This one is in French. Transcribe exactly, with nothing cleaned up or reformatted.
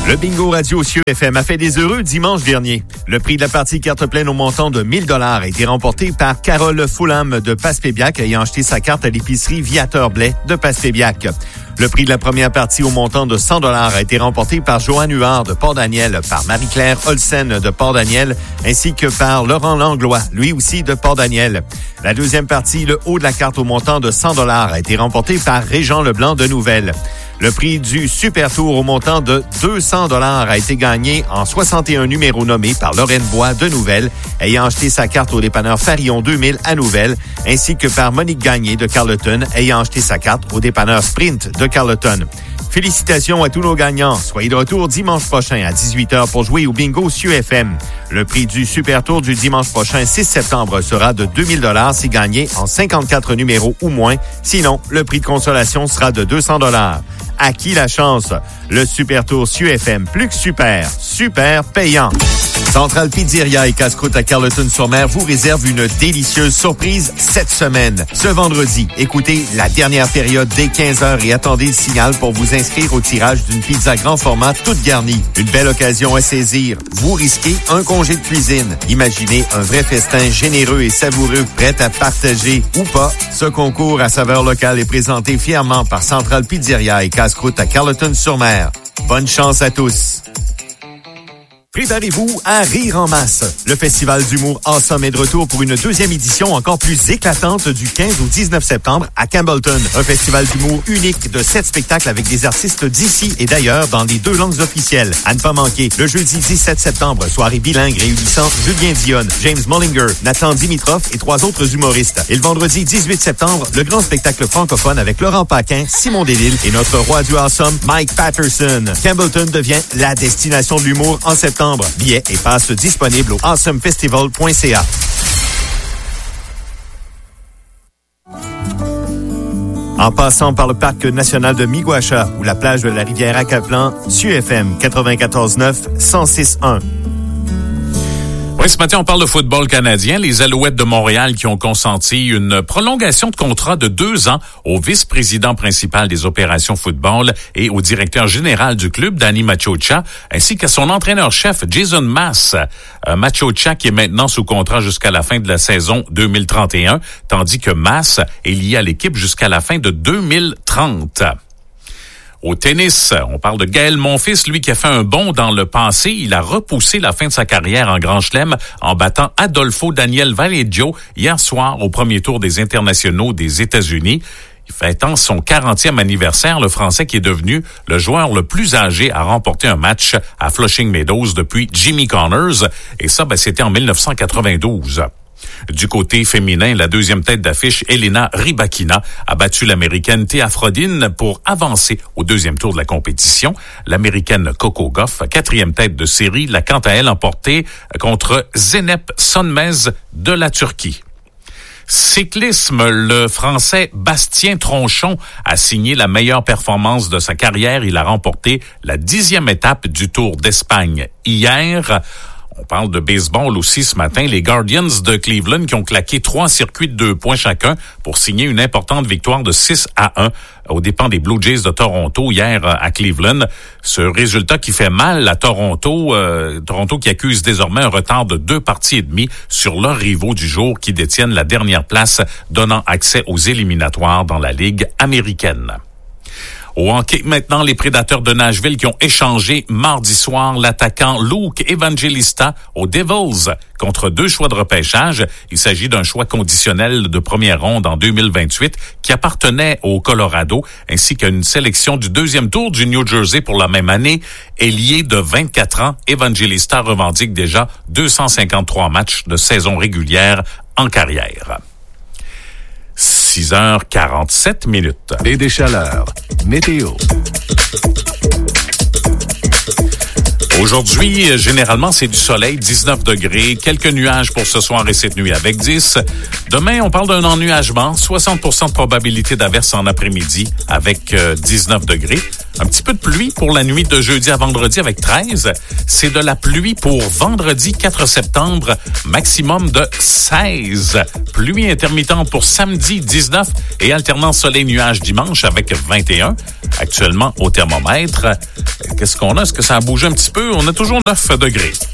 Le bingo radio sur F M a fait des heureux dimanche dernier. Le prix de la partie carte pleine au montant de mille dollars a été remporté par Carole Fulham de Passepébiac ayant acheté sa carte à l'épicerie Viateur Blais de Passepébiac. Le prix de la première partie au montant de cent dollars a été remporté par Joanne Huard de Port-Daniel, par Marie-Claire Olsen de Port-Daniel, ainsi que par Laurent Langlois, lui aussi de Port-Daniel. La deuxième partie, le haut de la carte au montant de cent dollars a été remporté par Régent Leblanc de Nouvelle. Le prix du Super Tour au montant de deux cents dollars a été gagné en soixante et un numéros nommés par Lorraine Bois de Nouvelle, ayant acheté sa carte au dépanneur Farillon deux mille à Nouvelle, ainsi que par Monique Gagné de Carleton, ayant acheté sa carte au dépanneur Sprint de Carleton. Félicitations à tous nos gagnants. Soyez de retour dimanche prochain à dix-huit heures pour jouer au bingo sur F M. Le prix du Super Tour du dimanche prochain, six septembre, sera de deux mille dollars si gagné en cinquante-quatre numéros ou moins. Sinon, le prix de consolation sera de deux cents dollars. À qui la chance? Le Super Tour sur F M, plus que super, super payant. Centrale Pizzeria et Casse-Croûte à Carleton-sur-Mer vous réserve une délicieuse surprise cette semaine. Ce vendredi, écoutez la dernière période dès quinze heures et attendez le signal pour vous inscrire au tirage d'une pizza grand format toute garnie. Une belle occasion à saisir. Vous risquez un congé de cuisine. Imaginez un vrai festin généreux et savoureux prêt à partager ou pas. Ce concours à saveur locale est présenté fièrement par Centrale Pizzeria et Casse-Croûte à Carleton-sur-Mer. Bonne chance à tous. Préparez-vous à rire en masse. Le Festival d'humour Awesome est de retour pour une deuxième édition encore plus éclatante du quinze au dix-neuf septembre à Campbellton. Un festival d'humour unique de sept spectacles avec des artistes d'ici et d'ailleurs dans les deux langues officielles. À ne pas manquer, le jeudi dix-sept septembre, soirée bilingue réunissant Julien Dionne, James Mollinger, Nathan Dimitrov et trois autres humoristes. Et le vendredi dix-huit septembre, le grand spectacle francophone avec Laurent Paquin, Simon Delille et notre roi du Awesome, Mike Patterson. Campbellton devient la destination de l'humour en septembre. Billets et passes disponibles au awesome festival point c a. En passant par le parc national de Miguacha ou la plage de la rivière Acaplan, sur F M quatre-vingt-quatorze neuf, cent six un. Oui, ce matin, on parle de football canadien. Les Alouettes de Montréal qui ont consenti une prolongation de contrat de deux ans au vice-président principal des opérations football et au directeur général du club, Danny Machocha, ainsi qu'à son entraîneur-chef, Jason Maas. Euh, Machocha qui est maintenant sous contrat jusqu'à la fin de la saison deux mille trente et un, tandis que Maas est lié à l'équipe jusqu'à la fin de deux mille trente. Au tennis, on parle de Gaël Monfils, lui qui a fait un bond dans le passé. Il a repoussé la fin de sa carrière en Grand Chelem en battant Adolfo Daniel Valeggio hier soir au premier tour des internationaux des États-Unis. Il fêtant son quarantième anniversaire, le Français qui est devenu le joueur le plus âgé à remporter un match à Flushing Meadows depuis Jimmy Connors. Et ça, ben, c'était en dix-neuf cent quatre-vingt-douze. Du côté féminin, la deuxième tête d'affiche, Elena Rybakina, a battu l'Américaine Thea Frodin pour avancer au deuxième tour de la compétition. L'Américaine Coco Gauff, quatrième tête de série, l'a quant à elle emporté contre Zeynep Sönmez de la Turquie. Cyclisme, le Français Bastien Tronchon a signé la meilleure performance de sa carrière. Il a remporté la dixième étape du Tour d'Espagne hier. On parle de baseball aussi ce matin. Les Guardians de Cleveland qui ont claqué trois circuits de deux points chacun pour signer une importante victoire de six à un aux dépens des Blue Jays de Toronto hier à Cleveland. Ce résultat qui fait mal à Toronto. Euh, Toronto qui accuse désormais un retard de deux parties et demie sur leurs rivaux du jour qui détiennent la dernière place, donnant accès aux éliminatoires dans la Ligue américaine. Au hockey, maintenant, les Prédateurs de Nashville qui ont échangé mardi soir l'attaquant Luke Evangelista aux Devils contre deux choix de repêchage. Il s'agit d'un choix conditionnel de première ronde en deux mille vingt-huit qui appartenait au Colorado, ainsi qu'à une sélection du deuxième tour du New Jersey pour la même année. Ailier de vingt-quatre ans, Evangelista revendique déjà deux cent cinquante-trois matchs de saison régulière en carrière. six heures quarante-sept minutes. Et des chaleurs. Météo. Aujourd'hui, généralement, c'est du soleil, dix-neuf degrés, quelques nuages pour ce soir et cette nuit avec dix. Demain, on parle d'un ennuagement, soixante pour cent de probabilité d'averse en après-midi avec euh, dix-neuf degrés. Un petit peu de pluie pour la nuit de jeudi à vendredi avec treize. C'est de la pluie pour vendredi quatre septembre, maximum de seize. Pluie intermittente pour samedi dix-neuf et alternance soleil-nuage dimanche avec vingt et un. Actuellement au thermomètre, qu'est-ce qu'on a? Est-ce que ça a bougé un petit peu? On a toujours neuf degrés.